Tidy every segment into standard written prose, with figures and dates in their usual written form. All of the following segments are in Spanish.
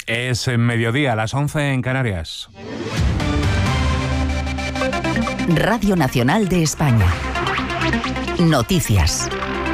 Es mediodía, a las 11 en Canarias. Radio Nacional de España. Noticias.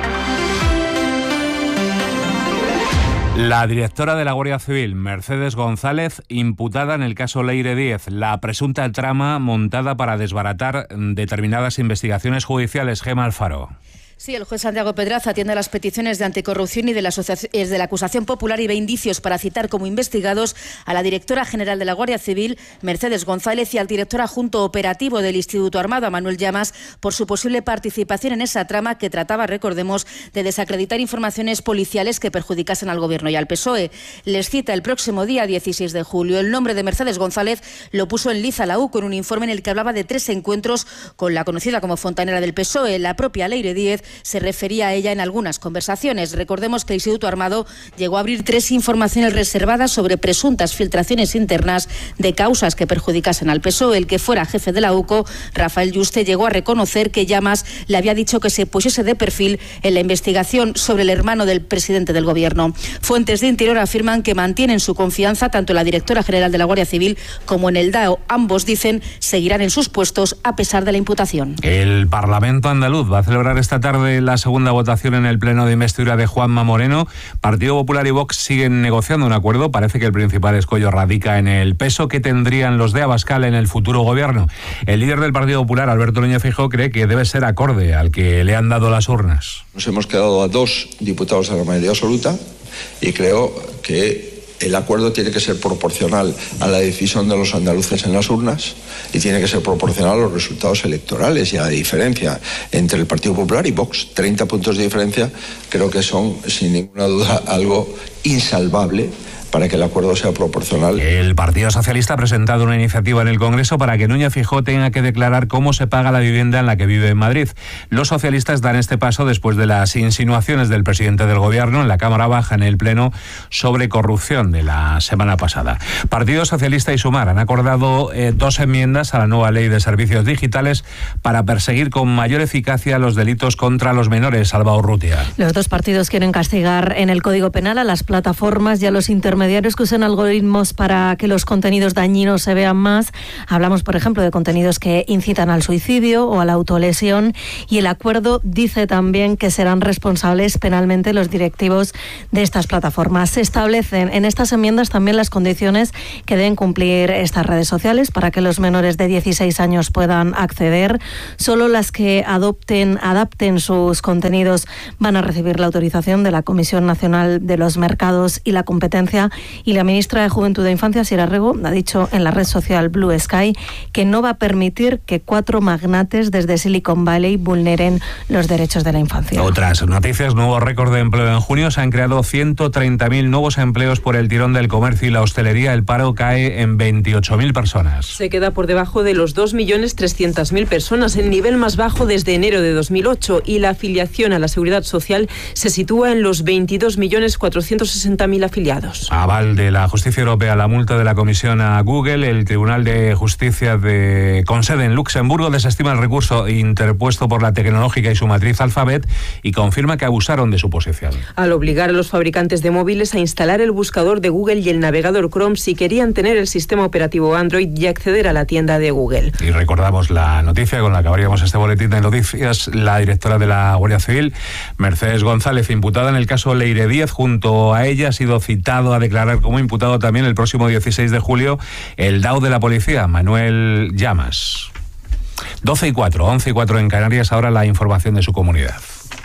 La directora de la Guardia Civil, Mercedes González, imputada en el caso Leire Díez, la presunta trama montada para desbaratar determinadas investigaciones judiciales. Gemma Alfaro. Sí, el juez Santiago Pedraza atiende las peticiones de anticorrupción y de la acusación popular y ve indicios para citar como investigados a la directora general de la Guardia Civil, Mercedes González, y al director adjunto operativo del Instituto Armado, a Manuel Llamas, por su posible participación en esa trama que trataba, recordemos, de desacreditar informaciones policiales que perjudicasen al Gobierno y al PSOE. Les cita el próximo día 16 de julio. El nombre de Mercedes González lo puso en liza la U con un informe en el que hablaba de 3 encuentros con la conocida como fontanera del PSOE. La propia Leire Díez se refería a ella en algunas conversaciones. Recordemos que el Instituto Armado llegó a abrir 3 informaciones reservadas sobre presuntas filtraciones internas de causas que perjudicasen al PSOE. El que fuera jefe de la UCO, Rafael Yuste, llegó a reconocer que Llamas le había dicho que se pusiese de perfil en la investigación sobre el hermano del presidente del Gobierno. Fuentes de Interior afirman que mantienen su confianza tanto en la directora general de la Guardia Civil como en el DAO. Ambos dicen seguirán en sus puestos a pesar de la imputación. El Parlamento andaluz va a celebrar esta tarde la segunda votación en el pleno de investidura de Juanma Moreno. Partido Popular y Vox siguen negociando un acuerdo. Parece que el principal escollo radica en el peso que tendrían los de Abascal en el futuro gobierno. El líder del Partido Popular, Alberto Núñez Feijóo, cree que debe ser acorde al que le han dado las urnas. Nos hemos quedado a 2 diputados de la mayoría absoluta y creo que el acuerdo tiene que ser proporcional a la decisión de los andaluces en las urnas y tiene que ser proporcional a los resultados electorales y a la diferencia entre el Partido Popular y Vox. 30 puntos de diferencia creo que son, sin ninguna duda, algo insalvable para que el acuerdo sea proporcional. El Partido Socialista ha presentado una iniciativa en el Congreso para que Núñez Feijóo tenga que declarar cómo se paga la vivienda en la que vive en Madrid. Los socialistas dan este paso después de las insinuaciones del presidente del Gobierno en la Cámara Baja en el Pleno sobre corrupción de la semana pasada. Partido Socialista y Sumar han acordado 2 enmiendas a la nueva ley de servicios digitales para perseguir con mayor eficacia los delitos contra los menores. Alba Urrutia. Los 2 partidos quieren castigar en el Código Penal a las plataformas y a los intermediarios que usen algoritmos para que los contenidos dañinos se vean más. Hablamos, por ejemplo, de contenidos que incitan al suicidio o a la autolesión, y el acuerdo dice también que serán responsables penalmente los directivos de estas plataformas. Se establecen en estas enmiendas también las condiciones que deben cumplir estas redes sociales para que los menores de 16 años puedan acceder. Solo las que adapten sus contenidos van a recibir la autorización de la Comisión Nacional de los Mercados y la Competencia. Y la ministra de Juventud e Infancia, Sira Rego, ha dicho en la red social Blue Sky que no va a permitir que 4 magnates desde Silicon Valley vulneren los derechos de la infancia. Otras noticias: nuevo récord de empleo en junio. Se han creado 130.000 nuevos empleos por el tirón del comercio y la hostelería. El paro cae en 28.000 personas. Se queda por debajo de los 2.300.000 personas, el nivel más bajo desde enero de 2008, y la afiliación a la Seguridad Social se sitúa en los 22.460.000 afiliados. Aval de la Justicia Europea la multa de la Comisión a Google. El Tribunal de Justicia con sede en Luxemburgo desestima el recurso interpuesto por la tecnológica y su matriz Alphabet y confirma que abusaron de su posición. Al obligar a los fabricantes de móviles a instalar el buscador de Google y el navegador Chrome si querían tener el sistema operativo Android y acceder a la tienda de Google. Y recordamos la noticia con la que abríamos este boletín de noticias. La directora de la Guardia Civil, Mercedes González, imputada en el caso Leire Díez, junto a ella ha sido citado a declarar como imputado también el próximo 16 de julio el DAO de la policía, Manuel Llamas. 12:04, 11:04 en Canarias. Ahora la información de su comunidad.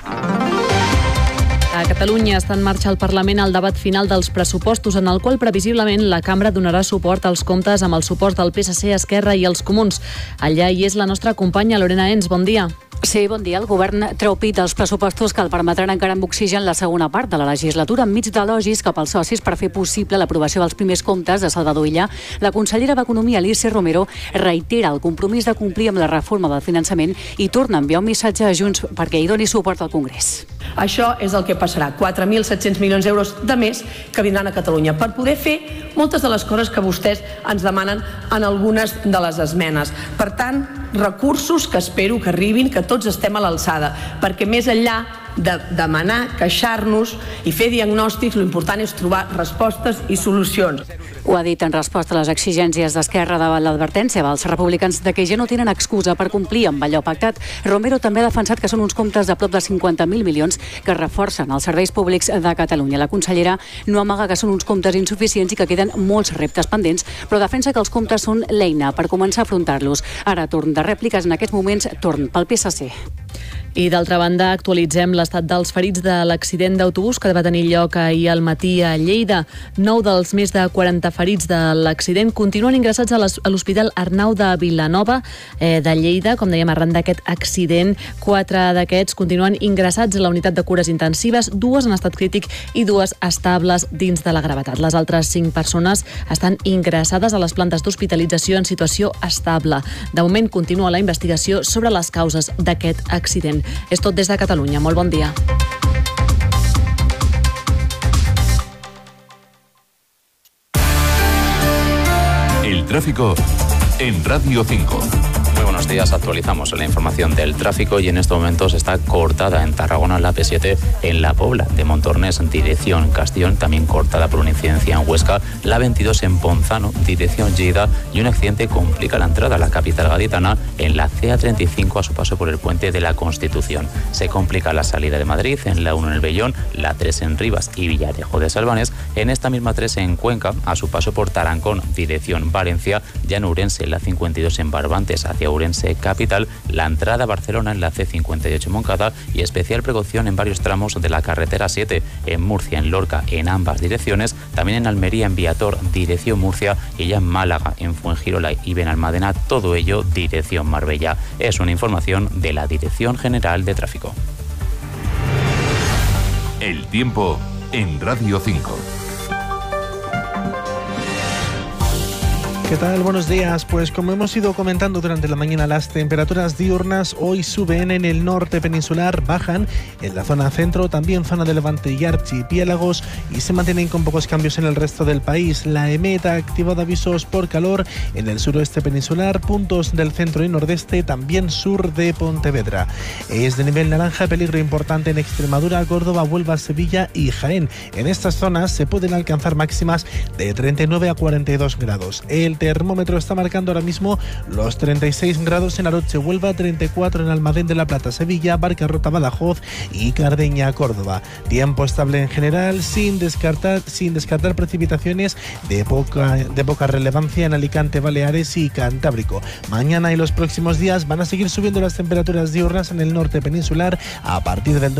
A Catalunya està en marxa al Parlament el debat final dels pressupostos, en el qual previsiblement la cambra donarà suport als comptes amb el suport del PSC, Esquerra i els Comuns. Allà hi és la nostra companya Lorena Ens. Bon dia. Sí, bon dia. El govern treu pit dels pressupostos que el permetran encara amb oxigen la segona part de la legislatura, enmig d'elogis cap als socis per fer possible l'aprovació dels primers comptes de Salvador Illa. La consellera d'Economia, Alícia Romero, reitera el compromís de complir amb la reforma del finançament i torna a enviar un missatge a Junts perquè hi doni suport al Congrés. Això és el que passarà, 4.700 milions d'euros de més que vindran a Catalunya per poder fer moltes de les coses que vostès ens demanen en algunes de les esmenes. Per tant, recursos que espero que arribin, que tots estem a l'alçada, perquè més enllà de demanar, queixar-nos i fer diagnòstics. L'important és trobar respostes i solucions. Ho ha dit en resposta a les exigències d'Esquerra davant l'advertència dels republicans de que ja no tenen excusa per complir amb allò pactat. Romero també ha defensat que són uns comptes de prop de 50.000 milions que reforcen els serveis públics de Catalunya. La consellera no amaga que són uns comptes insuficients i que queden molts reptes pendents, però defensa que els comptes són l'eina per començar a afrontar-los. Ara, torn de rèpliques, en aquests moments, torn pel PSC. I d'altra banda, actualitzem l'estat dels ferits de l'accident d'autobús que va tenir lloc ahir al matí a Lleida. 9 dels més de 40 ferits de l'accident continuen ingressats a l'Hospital Arnau de Vilanova de Lleida. Com dèiem, arran d'aquest accident, 4 d'aquests continuen ingressats a la unitat de cures intensives, 2 en estat crític i 2 estables dins de la gravetat. Les altres 5 persones estan ingressades a les plantes d'hospitalització en situació estable. De moment continua la investigació sobre les causes d'aquest accident. És tot des de Catalunya. Molt bon dia. El tráfico en Radio 5. Muy buenos días, actualizamos la información del tráfico y en estos momentos está cortada en Tarragona la P7 en La Pobla de Montornés en dirección Castellón, también cortada por una incidencia en Huesca, la 22 en Ponzano, dirección Lleida, y un accidente complica la entrada a la capital gaditana en la CA35 a su paso por el puente de la Constitución. Se complica la salida de Madrid en la 1 en el Vellón, la 3 en Rivas y Villarejo de Salvanes, en esta misma 3 en Cuenca a su paso por Tarancón, dirección Valencia, ya en Ourense, la 52 en Barbantes hacia Ourense capital, la entrada a Barcelona en la C58 Moncada y especial precaución en varios tramos de la carretera 7 en Murcia, en Lorca, en ambas direcciones, también en Almería, en Viator, dirección Murcia, y ya en Málaga, en Fuengirola y Benalmádena, todo ello dirección Marbella. Es una información de la Dirección General de Tráfico. El tiempo en Radio 5. ¿Qué tal? Buenos días. Pues como hemos ido comentando durante la mañana, las temperaturas diurnas hoy suben en el norte peninsular, bajan en la zona centro, también zona de Levante y archipiélagos, y se mantienen con pocos cambios en el resto del país. La EMET ha activado avisos por calor en el suroeste peninsular, puntos del centro y nordeste, también sur de Pontevedra. Es de nivel naranja, peligro importante en Extremadura, Córdoba, Huelva, Sevilla y Jaén. En estas zonas se pueden alcanzar máximas de 39 a 42 grados. El termómetro está marcando ahora mismo los 36 grados en Aroche, Huelva, 34 en Almadén de la Plata, Sevilla, Barcarrota, Badajoz y Cardeña, Córdoba. Tiempo estable en general, sin descartar precipitaciones de poca relevancia en Alicante, Baleares y Cantábrico. Mañana y los próximos días van a seguir subiendo las temperaturas diurnas en el norte peninsular a partir del